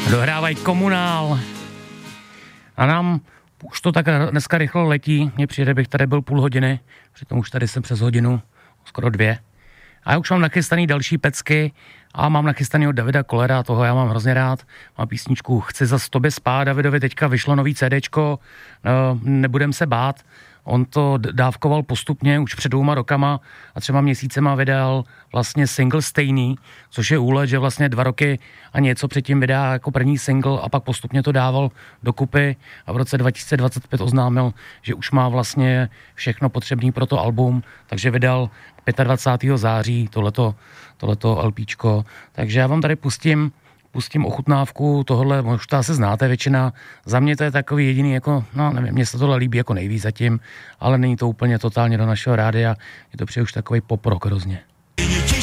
Dohrávají Komunál. A nám už to tak dneska rychle letí. Mně přijde, bych tady byl půl hodiny, přitom už tady jsem přes hodinu, skoro 2. A já už mám nachystaný další pecky a mám nachystanýho Davida Kollera, toho já mám hrozně rád. Mám písničku Chci zas tobě spát, Davidovi teďka vyšlo nový CDčko, Nebudem se bát. On to dávkoval postupně už před 2 rokama a 3 měsícema vydal vlastně single stejný, což je úlet, že vlastně 2 roky a něco předtím vydá jako první single a pak postupně to dával dokupy a v roce 2025 oznámil, že už má vlastně všechno potřebné pro to album, takže vydal 25. září tohleto LPčko. Takže já vám tady pustím ochutnávku tohle, možná se znáte většina, za mě to je takový jediný jako, no nevím, mně se tohle líbí jako nejvíc zatím, ale není to úplně totálně do našeho rádia, je to přijde už takový pop rock hrozně.